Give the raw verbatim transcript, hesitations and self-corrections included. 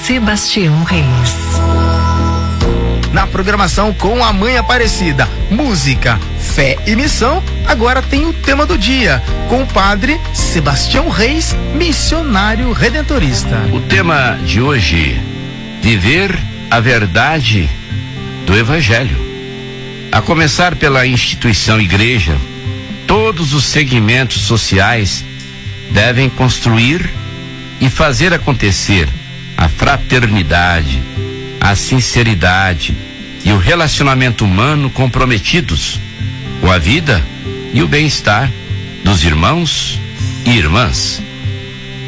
Sebastião Reis. Na programação com a Mãe Aparecida, música, fé e missão, agora tem o tema do dia, com o padre Sebastião Reis, missionário redentorista. O tema de hoje, viver a verdade do Evangelho. A começar pela instituição igreja, todos os segmentos sociais devem construir e fazer acontecer a fraternidade, a sinceridade e o relacionamento humano comprometidos com a vida e o bem-estar dos irmãos e irmãs.